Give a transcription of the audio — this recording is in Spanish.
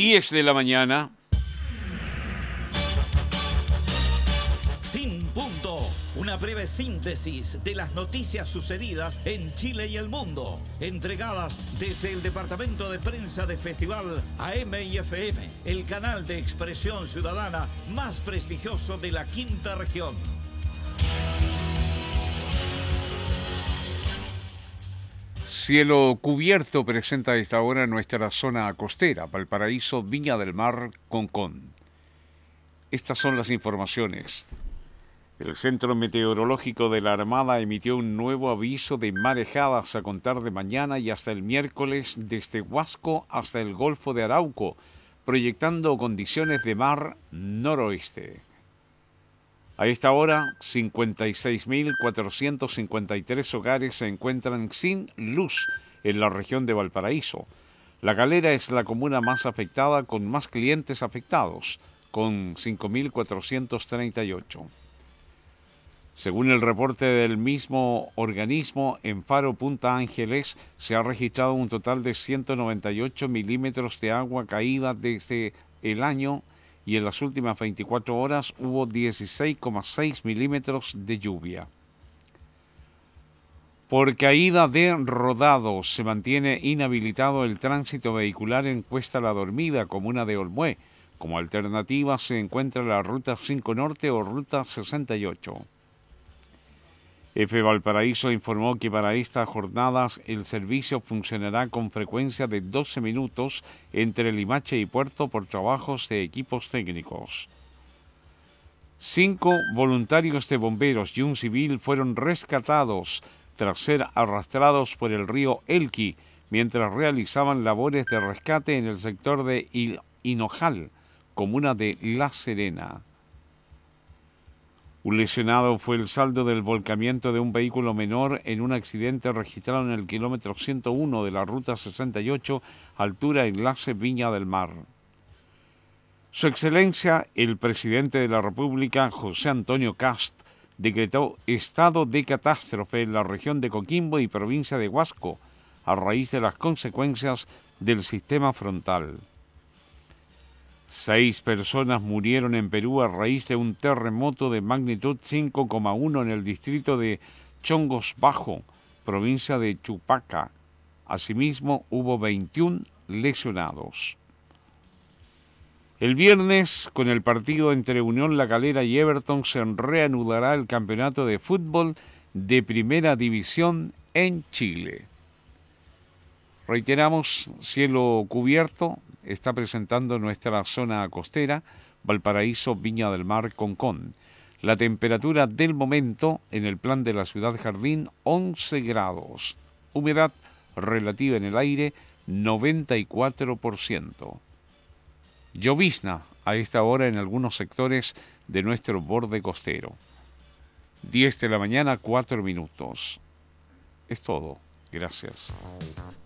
10 de la mañana. Sin punto. Una breve síntesis de las noticias sucedidas en Chile y el mundo, entregadas desde el Departamento de Prensa de Festival AM y FM, el canal de expresión ciudadana más prestigioso de la quinta región. Cielo cubierto presenta a esta hora nuestra zona costera, Valparaíso, Viña del Mar, Concón. Estas son las informaciones. El Centro Meteorológico de la Armada emitió un nuevo aviso de marejadas a contar de mañana y hasta el miércoles desde Huasco hasta el Golfo de Arauco, proyectando condiciones de mar noroeste. A esta hora, 56.453 hogares se encuentran sin luz en la región de Valparaíso. La Calera es la comuna más afectada con más clientes afectados, con 5.438. Según el reporte del mismo organismo, en Faro Punta Ángeles se ha registrado un total de 198 milímetros de agua caída desde el año y en las últimas 24 horas hubo 16,6 milímetros de lluvia. Por caída de rodados se mantiene inhabilitado el tránsito vehicular en Cuesta La Dormida, comuna de Olmué. Como alternativa se encuentra la Ruta 5 Norte o Ruta 68. F. Valparaíso informó que para estas jornadas el servicio funcionará con frecuencia de 12 minutos entre Limache y Puerto por trabajos de equipos técnicos. 5 voluntarios de bomberos y un civil fueron rescatados tras ser arrastrados por el río Elqui mientras realizaban labores de rescate en el sector de Hinojal, comuna de La Serena. Un lesionado fue el saldo del volcamiento de un vehículo menor en un accidente registrado en el kilómetro 101 de la Ruta 68, altura enlace Viña del Mar. Su Excelencia, el Presidente de la República, José Antonio Kast, decretó estado de catástrofe en la región de Coquimbo y provincia de Huasco, a raíz de las consecuencias del sistema frontal. 6 personas murieron en Perú a raíz de un terremoto de magnitud 5,1 en el distrito de Chongos Bajo, provincia de Chupaca. Asimismo, hubo 21 lesionados. El viernes, con el partido entre Unión La Calera y Everton, se reanudará el campeonato de fútbol de Primera División en Chile. Reiteramos, cielo cubierto, está presentando nuestra zona costera, Valparaíso, Viña del Mar, Concón. La temperatura del momento en el plan de la ciudad jardín, 11 grados. Humedad relativa en el aire, 94%. Llovizna a esta hora en algunos sectores de nuestro borde costero. 10 de la mañana, 4 minutos. Es todo. Gracias.